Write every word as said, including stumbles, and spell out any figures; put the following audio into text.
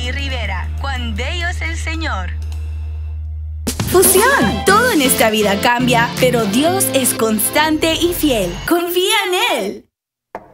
Jenny Rivera. Cuán bello es el Señor. Fusión. Todo en esta vida cambia, pero Dios es constante y fiel. Confía en Él.